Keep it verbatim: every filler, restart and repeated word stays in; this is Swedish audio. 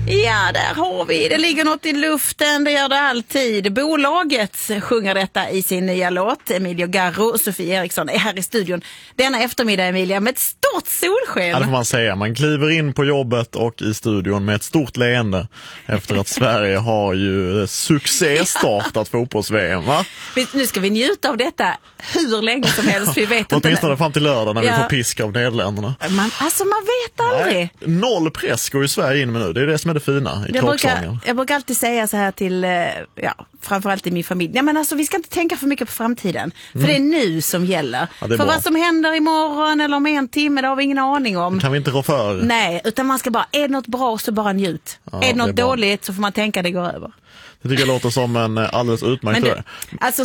Ja, där har vi. Det ligger något i luften, det gör det alltid. Bolaget sjunger detta i sin nya låt. Emilio Garro och Sofie Eriksson är här i studion denna eftermiddag, Emilia, med ett stort solsken. Ja, det får man säga. Man kliver in på jobbet och i studion med ett stort leende efter att Sverige har ju succéstartat fotbolls-V M, va? Nu ska vi njuta av detta hur länge som helst. Vi vet inte. Åtminstone fram till lördag när ja. vi får piska av Nederländerna. Man, alltså man vet aldrig. Nej, noll press går ju Sverige in med nu. Det är det som är det fina i jag klocksången. brukar, jag brukar alltid säga så här till, ja, framförallt i min familj. Ja, men alltså, vi ska inte tänka för mycket på framtiden. För mm. det är nu som gäller. Ja, för bra. vad som händer imorgon eller om en timme, det har vi ingen aning om. Det kan vi inte rå för. Nej, utan man ska bara, är det något bra så bara njut. Ja, är det något det dåligt så får man tänka det går över. Det tycker jag låter som en alldeles utmärkt men du, alltså